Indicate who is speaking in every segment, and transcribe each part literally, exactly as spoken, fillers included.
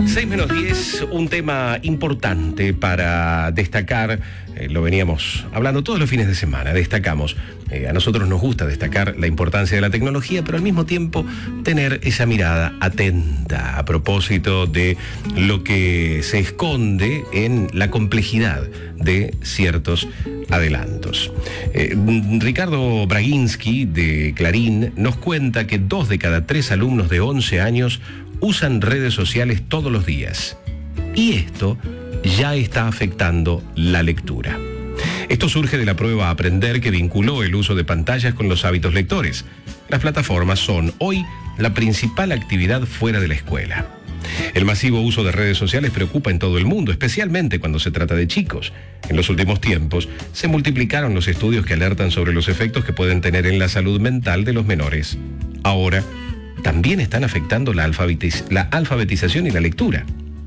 Speaker 1: seis menos diez, un tema importante para destacar, eh, lo veníamos hablando todos los fines de semana, destacamos, eh, a nosotros nos gusta destacar la importancia de la tecnología, pero al mismo tiempo tener esa mirada atenta a propósito de lo que se esconde en la complejidad de ciertos adelantos. Eh, Ricardo Braginski de Clarín nos cuenta que dos de cada tres alumnos de once años usan redes sociales todos los días. Y esto ya está afectando la lectura. Esto surge de la prueba Aprender, que vinculó el uso de pantallas con los hábitos lectores. Las plataformas son hoy la principal actividad fuera de la escuela. El masivo uso de redes sociales preocupa en todo el mundo, especialmente cuando se trata de chicos. En los últimos tiempos se multiplicaron los estudios que alertan sobre los efectos que pueden tener en la salud mental de los menores. Ahora, también están afectando la, alfabetiz- la alfabetización y la lectura.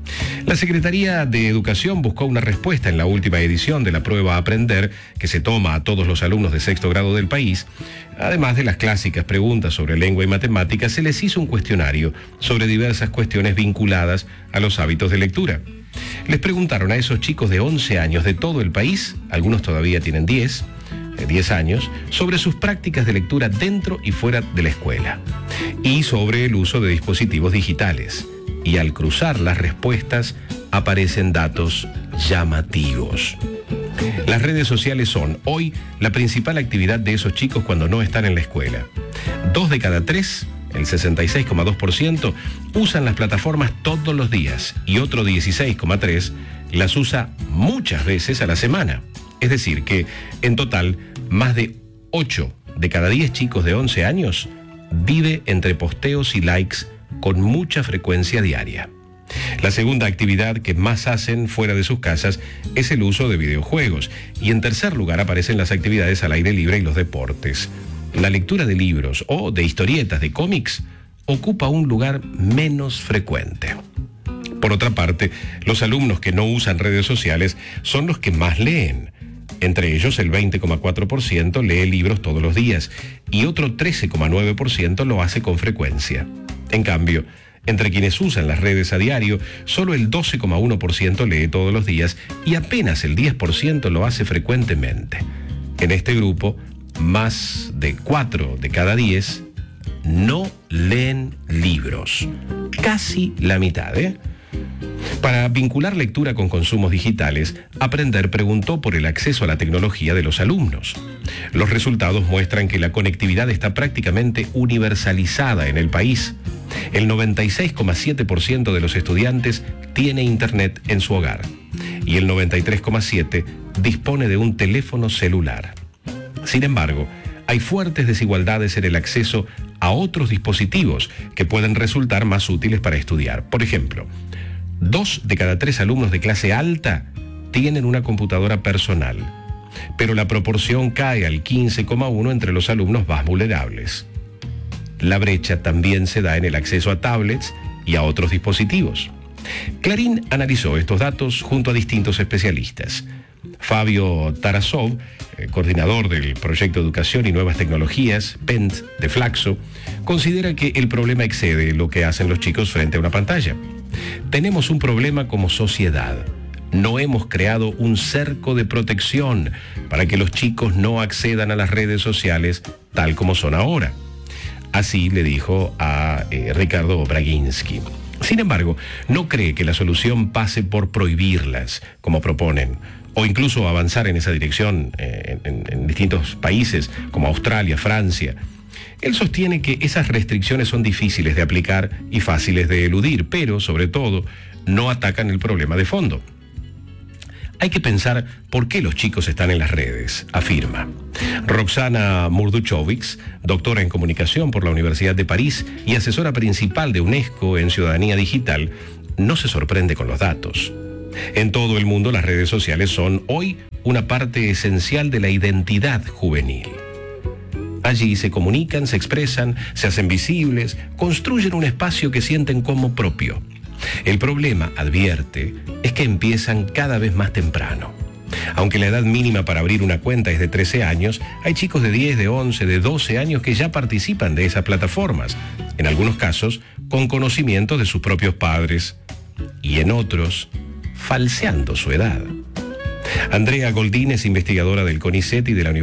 Speaker 1: La Secretaría de Educación buscó una respuesta en la última edición de la prueba Aprender, que se toma a todos los alumnos de sexto grado del país. Además de las clásicas preguntas sobre lengua y matemáticas, se les hizo un cuestionario sobre diversas cuestiones vinculadas a los hábitos de lectura. Les preguntaron a esos chicos de once años de todo el país, algunos todavía tienen diez, diez años, sobre sus prácticas de lectura dentro y fuera de la escuela, y sobre el uso de dispositivos digitales. Y al cruzar las respuestas aparecen datos llamativos. Las redes sociales son hoy la principal actividad de esos chicos cuando no están en la escuela. Dos de cada tres, el sesenta y seis coma dos por ciento, usan las plataformas todos los días y otro dieciséis coma tres por ciento las usa muchas veces a la semana. Es decir, que en total, más de ocho de cada diez chicos de once años vive entre posteos y likes con mucha frecuencia diaria. La segunda actividad que más hacen fuera de sus casas es el uso de videojuegos, y en tercer lugar aparecen las actividades al aire libre y los deportes. La lectura de libros o de historietas de cómics ocupa un lugar menos frecuente. Por otra parte, los alumnos que no usan redes sociales son los que más leen. Entre ellos, el veinte coma cuatro por ciento lee libros todos los días y otro trece coma nueve por ciento lo hace con frecuencia. En cambio, entre quienes usan las redes a diario, solo el doce coma uno por ciento lee todos los días y apenas el diez por ciento lo hace frecuentemente. En este grupo, más de cuatro de cada diez no leen libros. Casi la mitad, ¿eh? Para vincular lectura con consumos digitales, Aprender preguntó por el acceso a la tecnología de los alumnos. Los resultados muestran que la conectividad está prácticamente universalizada en el país. El noventa y seis coma siete por ciento de los estudiantes tiene internet en su hogar y el noventa y tres coma siete por ciento dispone de un teléfono celular. Sin embargo, hay fuertes desigualdades en el acceso a otros dispositivos que pueden resultar más útiles para estudiar. Por ejemplo, dos de cada tres alumnos de clase alta tienen una computadora personal, pero la proporción cae al quince coma uno por ciento entre los alumnos más vulnerables. La brecha también se da en el acceso a tablets y a otros dispositivos. Clarín analizó estos datos junto a distintos especialistas. Fabio Tarasov, eh, coordinador del Proyecto Educación y Nuevas Tecnologías, P E N T, de Flaxo, considera que el problema excede lo que hacen los chicos frente a una pantalla. Tenemos un problema como sociedad. No hemos creado un cerco de protección para que los chicos no accedan a las redes sociales tal como son ahora. Así le dijo a eh, Ricardo Braginski. Sin embargo, no cree que la solución pase por prohibirlas, como proponen, o incluso avanzar en esa dirección eh, en, en distintos países como Australia, Francia. Él sostiene que esas restricciones son difíciles de aplicar y fáciles de eludir, pero, sobre todo, no atacan el problema de fondo. Hay que pensar por qué los chicos están en las redes, afirma. Roxana Murduchovics, doctora en comunicación por la Universidad de París y asesora principal de UNESCO en Ciudadanía Digital, no se sorprende con los datos. En todo el mundo, las redes sociales son hoy una parte esencial de la identidad juvenil. Allí se comunican, se expresan, se hacen visibles, construyen un espacio que sienten como propio. El problema, advierte, es que empiezan cada vez más temprano. Aunque la edad mínima para abrir una cuenta es de trece años, hay chicos de diez, de once, de doce años que ya participan de esas plataformas, en algunos casos con conocimiento de sus propios padres y en otros, falseando su edad. Andrea Goldín es investigadora del CONICET y de la Universidad